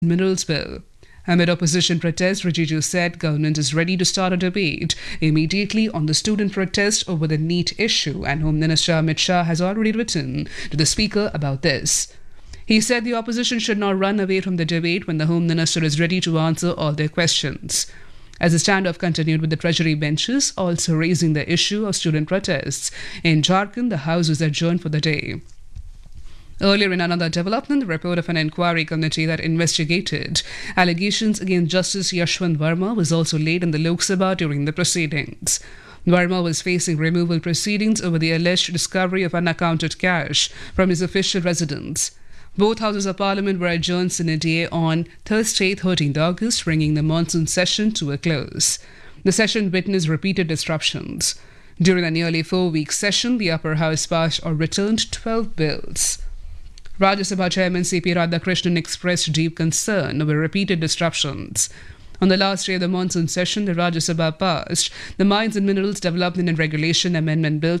Minerals Bill. Amid opposition protests, Rijiju said government is ready to start a debate immediately on the student protest over the NEET issue, and Home Minister Amit Shah has already written to the Speaker about this. He said the opposition should not run away from the debate when the Home Minister is ready to answer all their questions. As the standoff continued with the Treasury benches also raising the issue of student protests, in Jharkhand the House was adjourned for the day. Earlier in another development, the report of an inquiry committee that investigated allegations against Justice Yashwant Verma was also laid in the Lok Sabha during the proceedings. Verma was facing removal proceedings over the alleged discovery of unaccounted cash from his official residence. Both houses of parliament were adjourned sine die on Thursday, 13th August, bringing the monsoon session to a close. The session witnessed repeated disruptions. During the nearly 4-week session, the upper house passed or returned 12 bills. Rajya Sabha Chairman C.P. Radhakrishnan expressed deep concern over repeated disruptions. On the last day of the monsoon session, the Rajya Sabha passed the Mines and Minerals Development and Regulation Amendment Bill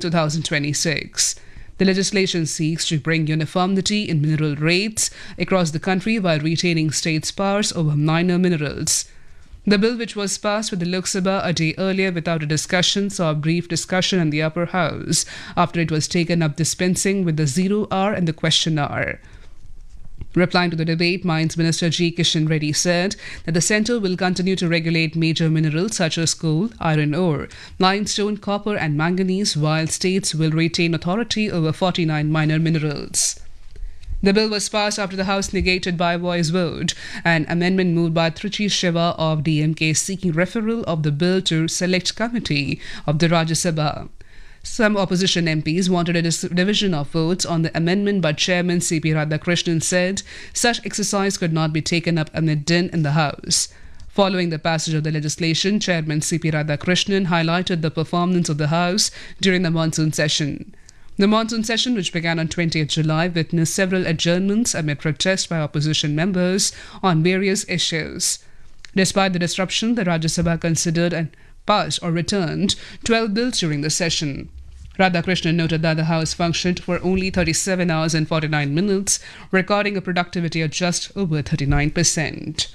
2026. The legislation seeks to bring uniformity in mineral rates across the country while retaining states' powers over minor minerals. The bill, which was passed with the Lok Sabha a day earlier without a discussion, saw a brief discussion in the upper house after it was taken up dispensing with the 0 hour and the question hour. Replying to the debate, Mines Minister G. Kishan Reddy said that the centre will continue to regulate major minerals such as coal, iron ore, limestone, copper and manganese, while states will retain authority over 49 minor minerals. The bill was passed after the House negated by voice vote an amendment moved by Trichy Shiva of DMK seeking referral of the bill to Select Committee of the Rajya Sabha. Some opposition MPs wanted a division of votes on the amendment, but Chairman C.P. Radhakrishnan said such exercise could not be taken up amid din in the House. Following the passage of the legislation, Chairman C.P. Radhakrishnan highlighted the performance of the House during the monsoon session. The monsoon session, which began on 20th July, witnessed several adjournments amid protests by opposition members on various issues. Despite the disruption, the Rajya Sabha considered and passed or returned 12 bills during the session. Radhakrishnan noted that the House functioned for only 37 hours and 49 minutes, recording a productivity of just over 39%.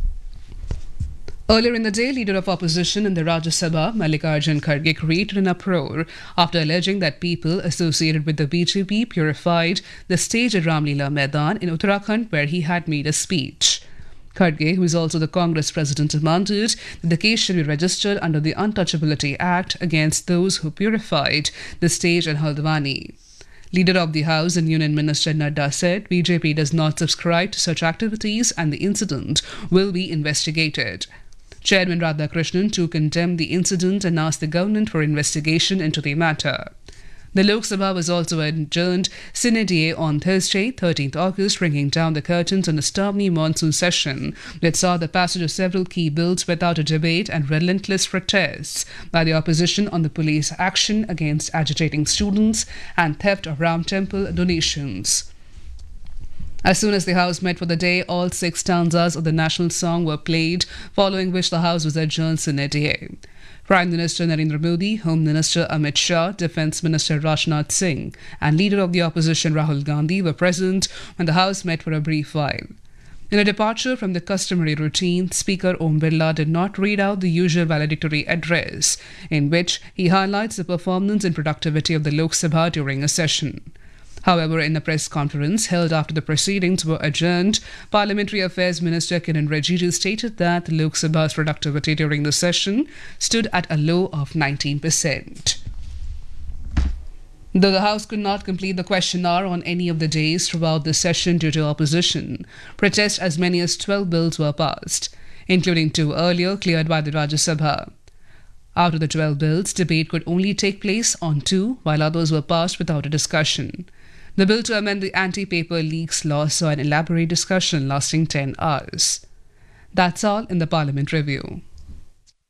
Earlier in the day, leader of opposition in the Rajya Sabha, Mallikarjun Kharge, created an uproar after alleging that people associated with the BJP purified the stage at Ramlila Maidan in Uttarakhand, where he had made a speech. Kharge, who is also the Congress president, demanded that the case should be registered under the Untouchability Act against those who purified the stage at Haldwani. Leader of the House and Union Minister Nadda said BJP does not subscribe to such activities and the incident will be investigated. Chairman Radhakrishnan too condemned the incident and asked the government for investigation into the matter. The Lok Sabha was also adjourned sine die on Thursday, 13th August, bringing down the curtains on a stormy monsoon session that saw the passage of several key bills without a debate and relentless protests by the opposition on the police action against agitating students and theft of Ram Temple donations. As soon as the House met for the day, all 6 stanzas of the national song were played, following which the House was adjourned sine die. Prime Minister Narendra Modi, Home Minister Amit Shah, Defence Minister Rajnath Singh and Leader of the Opposition Rahul Gandhi were present when the House met for a brief while. In a departure from the customary routine, Speaker Om Birla did not read out the usual valedictory address, in which he highlights the performance and productivity of the Lok Sabha during a session. However, in a press conference held after the proceedings were adjourned, Parliamentary Affairs Minister Kiren Rijiju stated that the Lok Sabha's productivity during the session stood at a low of 19%. Though the House could not complete the question hour on any of the days throughout the session due to opposition, protests as many as 12 bills were passed, including 2 earlier cleared by the Rajya Sabha. Out of the 12 bills, debate could only take place on 2, while others were passed without a discussion. The bill to amend the Anti-Paper Leaks Law saw an elaborate discussion lasting 10 hours. That's all in the Parliament Review.